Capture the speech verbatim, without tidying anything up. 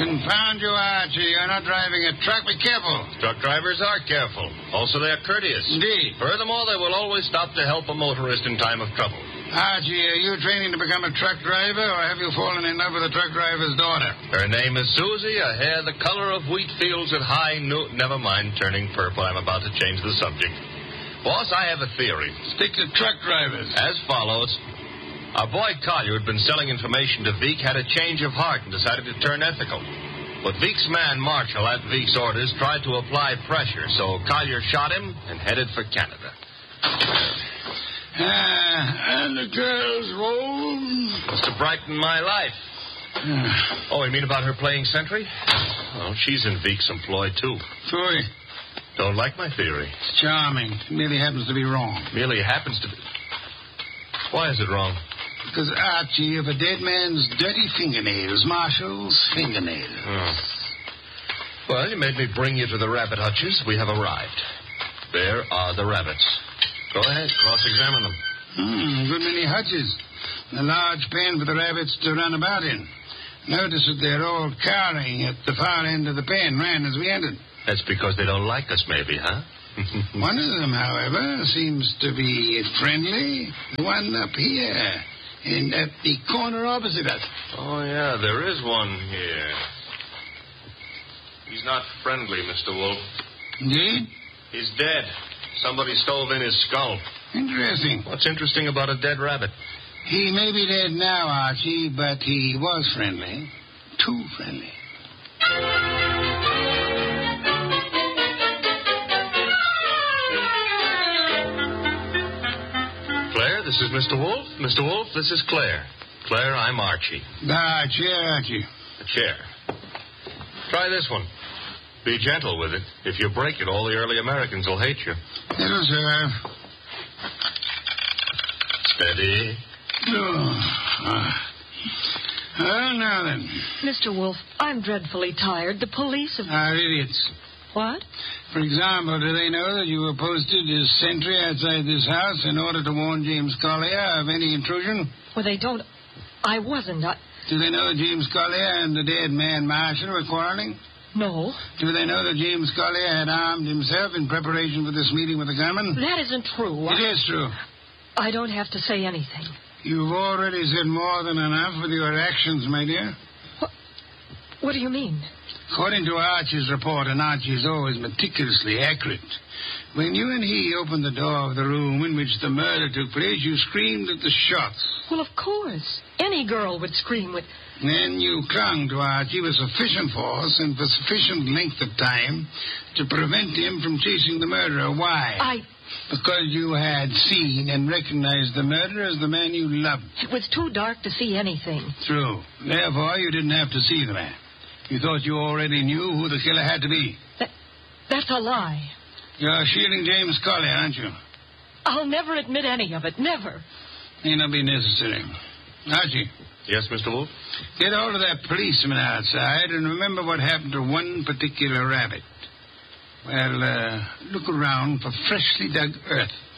Confound you, Archie. You're not driving a truck. Be careful. Truck drivers are careful. Also, they're courteous. Indeed. Furthermore, they will always stop to help a motorist in time of trouble. Archie, are you training to become a truck driver, or have you fallen in love with a truck driver's daughter? Her name is Susie, a hair the color of wheat fields at high noon. Never mind turning purple. I'm about to change the subject. Boss, I have a theory. Stick to truck drivers. As follows. Our boy Collier had been selling information to Veek, had a change of heart, and decided to turn ethical. But Veek's man, Marshall, at Veek's orders, tried to apply pressure, so Collier shot him and headed for Canada. Ah, and the girl's home. Must have brightened my life. Oh, you mean about her playing sentry? Well, she's in Veek's employ, too. Phooey. Don't like my theory. It's charming. It merely happens to be wrong. Merely happens to be... Why is it wrong? Because, Archie, of a dead man's dirty fingernails, Marshall's fingernails. Oh. Well, you made me bring you to the rabbit hutches. We have arrived. There are the rabbits. Go ahead, cross-examine them. Hmm, good many hutches. A large pen for the rabbits to run about in. Notice that they're all cowering at the far end of the pen, ran as we entered. That's because they don't like us, maybe, huh? One of them, however, seems to be friendly. The one up here, and at the corner opposite us. Oh, yeah, there is one here. He's not friendly, Mister Wolf. Indeed? He's dead. Somebody stove in his skull. Interesting. What's interesting about a dead rabbit? He may be dead now, Archie, but he was friendly. Too friendly. Claire, this is Mister Wolf. Mister Wolf, this is Claire. Claire, I'm Archie. Ah, chair, Archie. A chair. Try this one. Be gentle with it. If you break it, all the early Americans will hate you. It'll serve. Steady. Oh. Ah. Well, now then. Mister Wolf, I'm dreadfully tired. The police have... Are idiots. What? For example, do they know that you were posted as sentry outside this house in order to warn James Collier of any intrusion? Well, they don't... I wasn't. I... Do they know that James Collier and the dead man Marshall were quarreling? No. Do they know that James Collier had armed himself in preparation for this meeting with the gunman? That isn't true. It I... is true. I don't have to say anything. You've already said more than enough with your actions, my dear. What, what do you mean? According to Archie's report, and Archie is always meticulously accurate, when you and he opened the door of the room in which the murder took place, you screamed at the shots. Well, of course. Any girl would scream with... Then you clung to Archie with sufficient force and for sufficient length of time to prevent him from chasing the murderer. Why? I... Because you had seen and recognized the murderer as the man you loved. It was too dark to see anything. True. Therefore, you didn't have to see the man. You thought you already knew who the killer had to be. That, that's a lie. You're shielding James Collier, aren't you? I'll never admit any of it. Never. May not be necessary. Archie. Yes, Mister Wolf? Get hold of that policeman outside and remember what happened to one particular rabbit. Well, uh, look around for freshly dug earth.